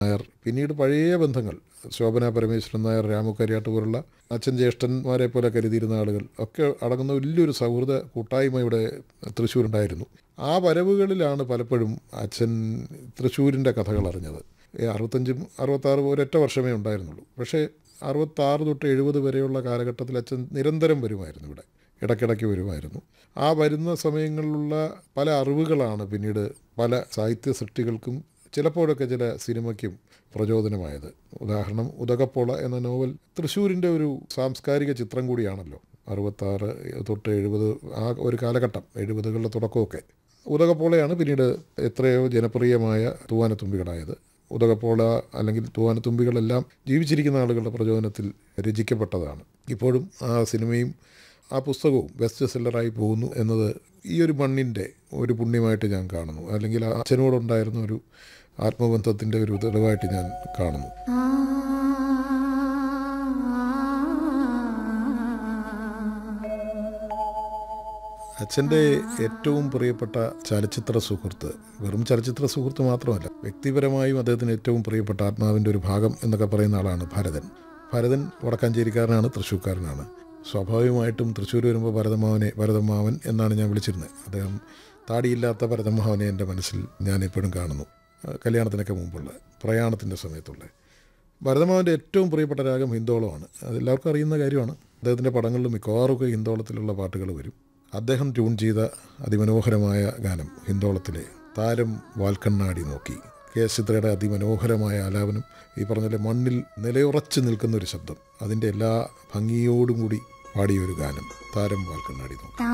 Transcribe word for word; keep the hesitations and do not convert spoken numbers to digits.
നായർ, പിന്നീട് പഴയ ബന്ധങ്ങൾ ശോഭന പരമേശ്വരൻ നായർ, രാമു കരിയാട്ട് പോലുള്ള അച്ഛൻ ജ്യേഷ്ഠന്മാരെ പോലെ കരുതിയിരുന്ന ആളുകൾ ഒക്കെ അടങ്ങുന്ന വലിയൊരു സൗഹൃദ കൂട്ടായ്മ ഇവിടെ തൃശ്ശൂരുണ്ടായിരുന്നു. ആ വരവുകളിലാണ് പലപ്പോഴും അച്ഛൻ തൃശ്ശൂരിൻ്റെ കഥകൾ അറിഞ്ഞത്. അറുപത്തഞ്ചും അറുപത്താറ് ഒരൊറ്റ വർഷമേ ഉണ്ടായിരുന്നുള്ളൂ. പക്ഷേ അറുപത്താറ് തൊട്ട് എഴുപത് വരെയുള്ള കാലഘട്ടത്തിൽ അച്ഛൻ നിരന്തരം വരുമായിരുന്നു ഇവിടെ, ഇടയ്ക്കിടയ്ക്ക് വരുമായിരുന്നു. ആ വരുന്ന സമയങ്ങളിലുള്ള പല അറിവുകളാണ് പിന്നീട് പല സാഹിത്യ സൃഷ്ടികൾക്കും ചിലപ്പോഴൊക്കെ ചില സിനിമയ്ക്കും പ്രചോദനമായത്. ഉദാഹരണം ഉദകപ്പോള എന്ന നോവൽ തൃശ്ശൂരിൻ്റെ ഒരു സാംസ്കാരിക ചിത്രം കൂടിയാണല്ലോ. അറുപത്താറ് തൊട്ട് എഴുപത് ആ ഒരു കാലഘട്ടം, എഴുപതുകളുടെ തുടക്കമൊക്കെ. ഉദകപ്പോളയാണ് പിന്നീട് എത്രയോ ജനപ്രിയമായ തൂവാനത്തുമ്പികളായത്. ഉദകപ്പോള അല്ലെങ്കിൽ തൂവാനത്തുമ്പികളെല്ലാം ജീവിച്ചിരിക്കുന്ന ആളുകളുടെ പ്രചോദനത്തിൽ രചിക്കപ്പെട്ടതാണ്. ഇപ്പോഴും ആ സിനിമയും ആ പുസ്തകവും ബെസ്റ്റ് സെല്ലറായി പോകുന്നു എന്നത് ഈ ഒരു മണ്ണിൻ്റെ ഒരു പുണ്യമായിട്ട് ഞാൻ കാണുന്നു. അല്ലെങ്കിൽ ആ അച്ഛനോടുണ്ടായിരുന്ന ഒരു ആത്മബന്ധത്തിൻ്റെ ഒരു തെളിവായിട്ട് ഞാൻ കാണുന്നു. അച്ഛൻ്റെ ഏറ്റവും പ്രിയപ്പെട്ട ചലച്ചിത്ര സുഹൃത്ത്, വെറും ചലച്ചിത്ര സുഹൃത്ത് മാത്രമല്ല, വ്യക്തിപരമായും അദ്ദേഹത്തിന് ഏറ്റവും പ്രിയപ്പെട്ട ആത്മാവിൻ്റെ ഒരു ഭാഗം എന്നൊക്കെ പറയുന്ന ആളാണ് ഭരതൻ. ഭരതൻ വടക്കാഞ്ചേരിക്കാരനാണ്, തൃശ്ശൂർക്കാരനാണ്. സ്വാഭാവികമായിട്ടും തൃശ്ശൂർ വരുമ്പോൾ ഭരതമാവനെ ഭരതമാവൻ എന്നാണ് ഞാൻ വിളിച്ചിരുന്നത്. അദ്ദേഹം താടിയില്ലാത്ത ഭരതമാവനെ എൻ്റെ മനസ്സിൽ ഞാൻ എപ്പോഴും കാണുന്നു. കല്യാണത്തിനൊക്കെ മുമ്പുള്ള പ്രയാണത്തിൻ്റെ സമയത്തുള്ള ഭരതമാവൻ്റെ ഏറ്റവും പ്രിയപ്പെട്ട രാഗം ഹിന്ദോളമാണ്. അതെല്ലാവർക്കും അറിയുന്ന കാര്യമാണ്. അദ്ദേഹത്തിൻ്റെ പടങ്ങളിൽ മിക്കവാറുമൊക്കെ ഹിന്ദോളത്തിലുള്ള പാട്ടുകൾ വരും. അദ്ദേഹം ട്യൂൺ ചെയ്ത അതിമനോഹരമായ ഗാനം ഹിന്ദോളത്തിലെ താരം വാൽക്കണ്ണാടി നോക്കി, കെ എസ് ചിത്രയുടെ അതിമനോഹരമായ ആലാപനം, ഈ പറഞ്ഞ മണ്ണിൽ നിലയുറച്ച് നിൽക്കുന്ന ഒരു ശബ്ദം, അതിൻ്റെ എല്ലാ ഭംഗിയോടും കൂടി പാടിയൊരു ഗാനം താരം വാൽക്കണ്ണാടി നോക്കി.